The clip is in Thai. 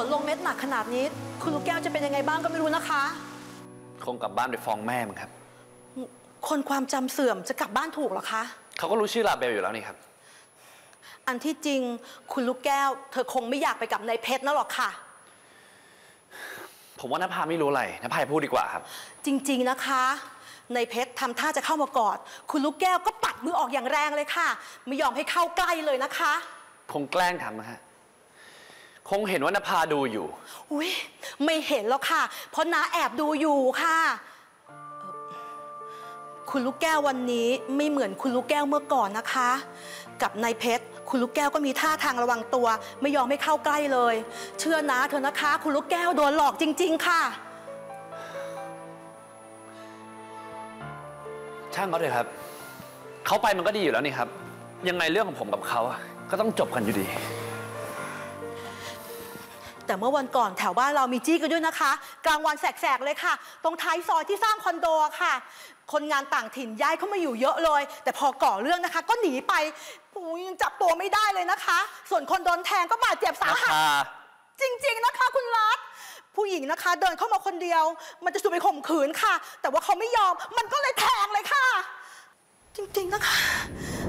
นลงเม็ดหนักขนาดนี้คุณลูกแก้วจะเป็นยังไงบ้างก็ไม่รู้นะคะคงกลับบ้านไปฟ้องแม่มั้งครับคนความจำเสื่อมจะกลับบ้านถูกหรอคะเขาก็รู้ชื่อลาเบลอยู่แล้วนี่ครับอันที่จริงคุณลูกแก้วเธอคงไม่อยากไปกับนายเพชรนะหรอกค่ะผมว่านภาไม่รู้อะไรนภาพูดดีกว่าครับจริงๆนะคะนายเพชรทำท่าจะเข้ามากอดคุณลูกแก้วก็ปัดมือออกอย่างแรงเลยค่ะไม่ยอมให้เข้าใกล้เลยนะคะคงแกล้งทำนะฮะคงเห็นว่านภาดูอยู่อุ้ยไม่เห็นหรอกค่ะเพราะน้าแอบดูอยู่ค่ะคุณลูกแก้ววันนี้ไม่เหมือนคุณลูกแก้วเมื่อก่อนนะคะกับนายเพชรคุณลูกแก้วก็มีท่าทางระวังตัวไม่ยอมให้เข้าใกล้เลยเชื่อน้าเถอะนะคะคุณลูกแก้วโดนหลอกจริงๆค่ะช่างเขาเลยครับเขาไปมันก็ดีอยู่แล้วนี่ครับยังไงเรื่องของผมกับเขาก็ต้องจบกันอยู่ดีแต่เมื่อวันก่อนแถวบ้านเรามีจี้กันด้วยนะคะกลางวันแสกๆเลยค่ะตรงท้ายซอยที่สร้างคอนโดค่ะคนงานต่างถิ่นย้ายเข้ามาอยู่เยอะเลยแต่พอก่อเรื่องนะคะก็หนีไปยังจับตัวไม่ได้เลยนะคะส่วนคนโดนแทงก็บาดเจ็บสาหัสจริงๆนะคะคุณรัฐผู้หญิงนะคะเดินเข้ามาคนเดียวมันจะสูบไปข่มขืนค่ะแต่ว่าเขาไม่ยอมมันก็เลยแทงเลยค่ะจริงๆนะคะ